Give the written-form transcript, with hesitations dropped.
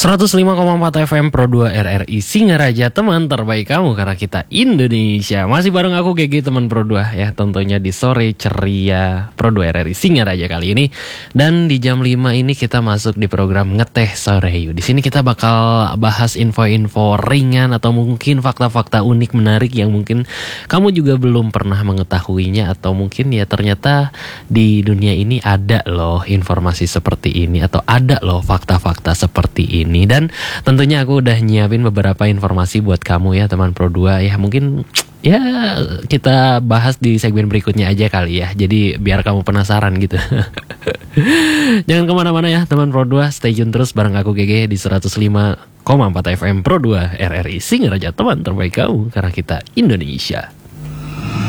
105,4 FM Pro 2 RRI Singaraja, teman terbaik kamu karena kita Indonesia. Masih bareng aku GG teman Pro 2 ya, tentunya di sore ceria Pro 2 RRI Singaraja kali ini. Dan di jam 5 ini kita masuk di program Ngeteh Sore Yuk. Di sini kita bakal bahas info-info ringan atau mungkin fakta-fakta unik menarik yang mungkin kamu juga belum pernah mengetahuinya, atau mungkin ya ternyata di dunia ini ada loh informasi seperti ini, atau ada loh fakta-fakta seperti ini. Dan tentunya aku udah nyiapin beberapa informasi buat kamu ya teman Pro 2 ya. Mungkin ya kita bahas di segmen berikutnya aja kali ya, jadi biar kamu penasaran gitu. Jangan kemana-mana ya teman Pro 2, stay tune terus bareng aku GG di 105,4 FM Pro 2 RRI Singaraja, teman terbaik kamu karena kita Indonesia.